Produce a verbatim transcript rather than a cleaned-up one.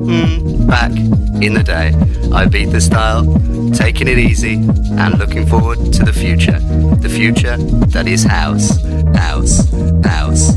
Mm, back in the day, Ibiza style, taking it easy and looking forward to the future. The future that is house, house, house.